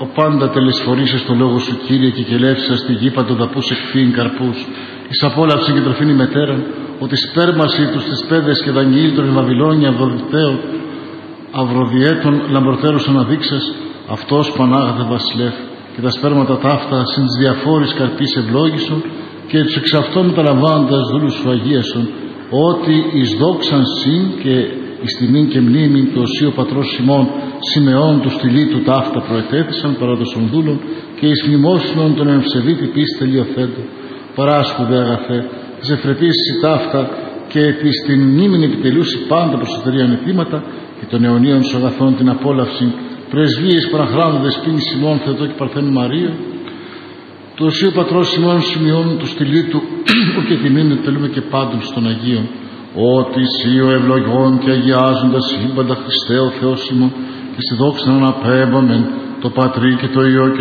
πάντα τελεσφορήσες το λόγο σου, Κύριε, και κελεύσας στη γη παντοδαπούς εκφύην καρπούς. Εις απόλαυση και τροφήν η μετέρα, ότι σπέρμαση τους τις πέδες και Δανιήλ των Βαβυλώνια αυροδιέτων λαμπροτέρους αναδείξας, αυτός Πανάγαθε βασιλεύ, και τα σπέρματα ταύτα συν τις διαφόρης καρπής ευλόγησον, και τους εξ αυτών μεταλαμβάνοντας δούλους σου αγίασον, ότι εις δόξαν συν και εις τιμήν και μνήμην του Οσίου Πατρός Σιμών Σιμεών του στυλί του ταύτα προετέθησαν παρά των δούλων, και εις μνημόσυνον των εμψευήτη πίστη τελειοθέντων. Παράσχουδε αγαθέ, της εφρετήσεις ταύτα και της την μνήμην επιτελούσει πάντα προσωτερίαν αιτήματα, και των αιωνίων σου αγαθών την απόλαυση, πρεσβείες παραχράνοντες πίνη Σιμών Θεοτό και Παρθένου Μαρίου, του Οσίου Πατρός Σιμών Σημειών του στυλί του, και τιμήν επιτελούμε και πάντων στον Αγίον, ότι εσύ ο ευλογών και αγιάζοντας σύμπαντα Χριστέ ο Θεός ημών, και στη δόξα να αναπέμπαμεν το Πατρί και το Υιό και